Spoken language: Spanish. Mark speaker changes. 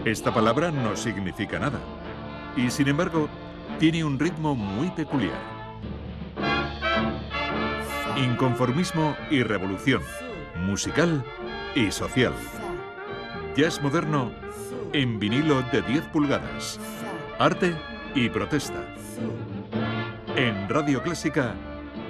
Speaker 1: Esta palabra no significa nada y, sin embargo, tiene un ritmo muy peculiar. Inconformismo y revolución, musical y social. Jazz moderno en vinilo de 10 pulgadas. Arte y protesta. En Radio Clásica,